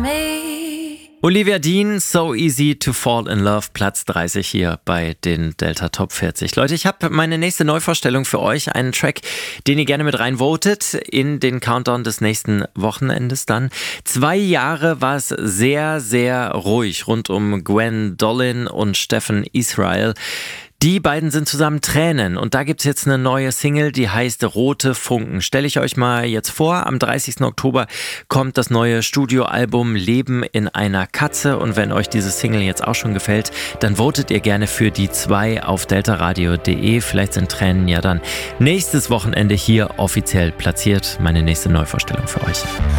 Olivia Dean, So Easy to Fall in Love, Platz 30 hier bei den Delta Top 40. Leute, ich habe meine nächste Neuvorstellung für euch, einen Track, den ihr gerne mit reinvotet in den Countdown des nächsten Wochenendes dann. 2 Jahre war es sehr, sehr ruhig rund um Gwen Dollin und Stefan Israel. Die beiden sind zusammen Tränen und da gibt's jetzt eine neue Single, die heißt Rote Funken. Stelle ich euch mal jetzt vor, am 30. Oktober kommt das neue Studioalbum Leben in einer Katze und wenn euch diese Single jetzt auch schon gefällt, dann votet ihr gerne für die 2 auf deltaradio.de. Vielleicht sind Tränen ja dann nächstes Wochenende hier offiziell platziert. Meine nächste Neuvorstellung für euch.